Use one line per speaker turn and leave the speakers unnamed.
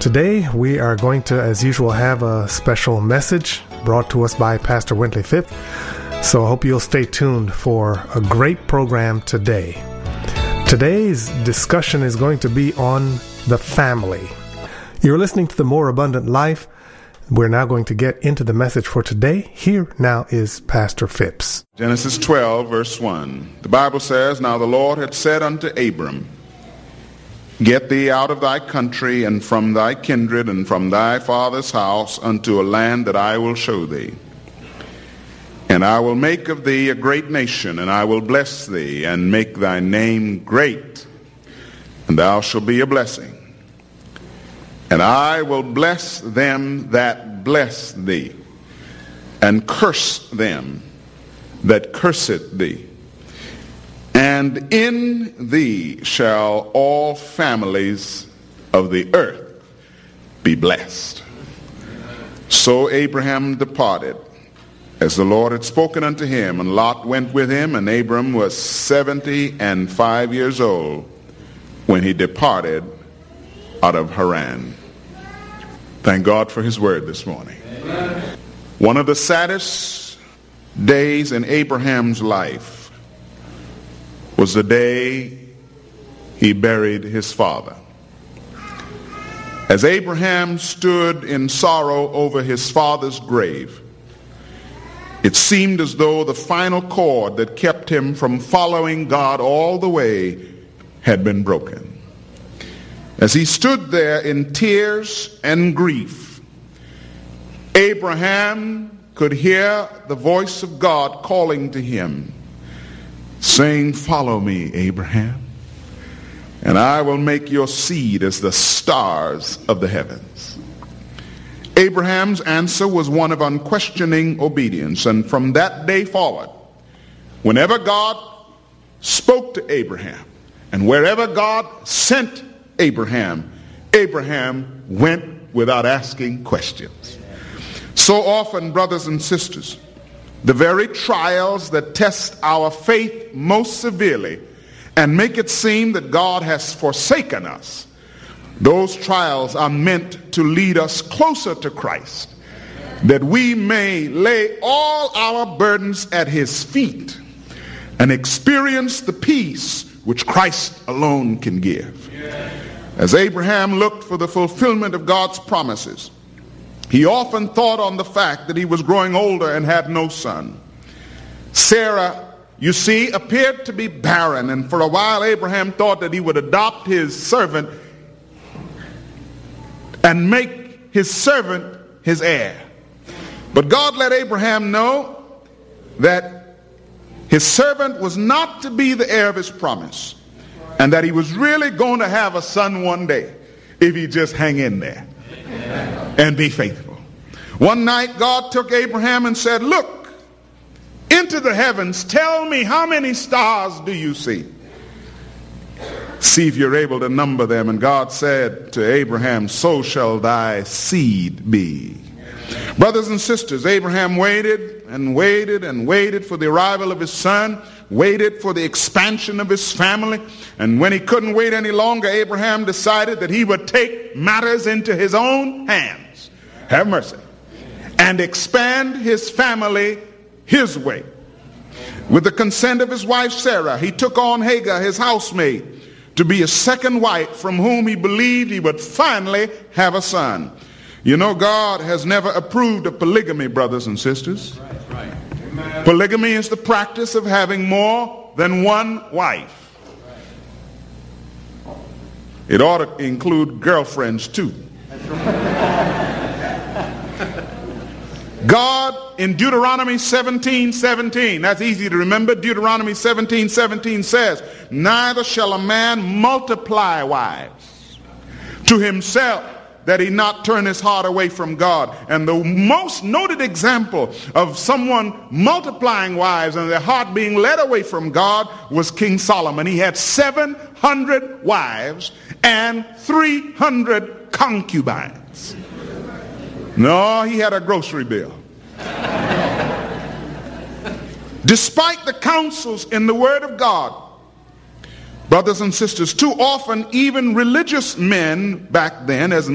Today we are going to, as usual, have a special message brought to us by Pastor Wintley Phipps. So I hope you'll stay tuned for a great program today. Today's discussion is going to be on the family. You're listening to The More Abundant Life. We're now going to get into the message for today. Here now is Pastor Phipps.
Genesis 12, verse 1. The Bible says, "Now the Lord had said unto Abram, Get thee out of thy country and from thy kindred and from thy father's house unto a land that I will show thee. And I will make of thee a great nation, and I will bless thee and make thy name great, and thou shalt be a blessing. And I will bless them that bless thee, and curse them that curseth thee. And in thee shall all families of the earth be blessed." So Abraham departed, as the Lord had spoken unto him, and Lot went with him, and Abram was 75 years old when he departed out of Haran. Thank God for his word this morning. Amen. One of the saddest days in Abraham's life was the day he buried his father. As Abraham stood in sorrow over his father's grave, it seemed as though the final cord that kept him from following God all the way had been broken. As he stood there in tears and grief, Abraham could hear the voice of God calling to him, saying, "Follow me, Abraham, and I will make your seed as the stars of the heavens." Abraham's answer was one of unquestioning obedience, and from that day forward, whenever God spoke to Abraham and wherever God sent Abraham, Abraham went without asking questions. So often, brothers and sisters, the very trials that test our faith most severely and make it seem that God has forsaken us, those trials are meant to lead us closer to Christ, that we may lay all our burdens at his feet and experience the peace which Christ alone can give. As Abraham looked for the fulfillment of God's promises, he often thought on the fact that he was growing older and had no son. Sarah, you see, appeared to be barren, and for a while Abraham thought that he would adopt his servant and make his servant his heir. But God let Abraham know that his servant was not to be the heir of his promise, and that he was really going to have a son one day if he just hang in there and be faithful. One night God took Abraham and said, "Look into the heavens. Tell me, how many stars do you see? See if you're able to number them." And God said to Abraham, "So shall thy seed be." Brothers and sisters, Abraham waited and waited and waited for the arrival of his son, waited for the expansion of his family, and when he couldn't wait any longer, Abraham decided that he would take matters into his own hands, have mercy, and expand his family his way. With the consent of his wife Sarah, he took on Hagar, his housemaid, to be a second wife from whom he believed he would finally have a son. You know, God has never approved of polygamy, brothers and sisters. Right. Amen. Polygamy is the practice of having more than one wife. It ought to include girlfriends too. God in Deuteronomy 17:17, that's easy to remember. Deuteronomy 17:17 says, "Neither shall a man multiply wives to himself, that he not turn his heart away from God." And the most noted example of someone multiplying wives and their heart being led away from God was King Solomon. He had 700 wives and 300 concubines. No, he had a grocery bill. Despite the counsels in the Word of God, brothers and sisters, too often even religious men back then, as